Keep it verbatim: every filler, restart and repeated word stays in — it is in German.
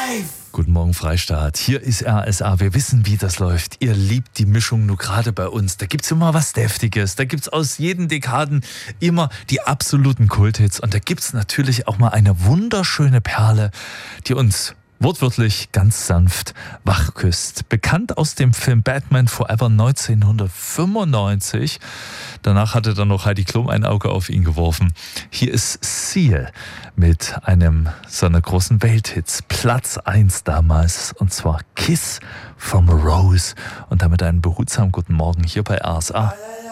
Guten Morgen, Freistaat. Hier ist R S A. Wir wissen, wie das läuft. Ihr liebt die Mischung nur gerade bei uns. Da gibt's immer was Deftiges. Da gibt's aus jeden Dekaden immer die absoluten Kulthits. Und da gibt's natürlich auch mal eine wunderschöne Perle, die uns wortwörtlich ganz sanft wachküsst. Bekannt aus dem Film Batman Forever neunzehnhundertfünfundneunzig. Danach hatte dann noch Heidi Klum ein Auge auf ihn geworfen. Hier ist Seal mit einem seiner großen Welthits. Platz eins damals. Und zwar Kiss from a Rose. Und damit einen behutsamen guten Morgen hier bei R S A.